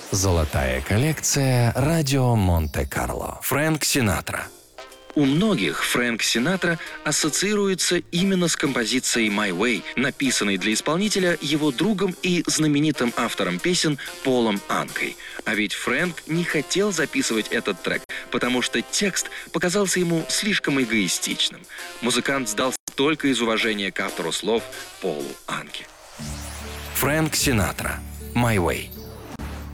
Золотая коллекция «Радио Монте-Карло». Фрэнк Синатра. У многих Фрэнк Синатра ассоциируется именно с композицией «My Way», написанной для исполнителя его другом и знаменитым автором песен Полом Анкой. А ведь Фрэнк не хотел записывать этот трек, потому что текст показался ему слишком эгоистичным. Музыкант сдался только из уважения к автору слов Полу Анке. Фрэнк Синатра. «My Way».